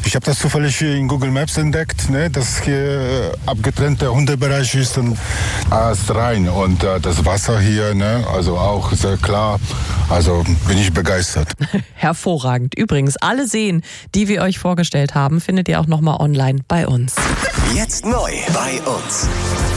Ich habe das zufällig in Google Maps entdeckt, ne, dass hier abgetrennter Hundebereich ist und ist rein. Und das Wasser hier, ne, also auch sehr klar. Also bin ich begeistert. Hervorragend. Übrigens, alle Seen, die wir euch vorgestellt haben, findet ihr auch nochmal online bei uns. Jetzt neu bei uns.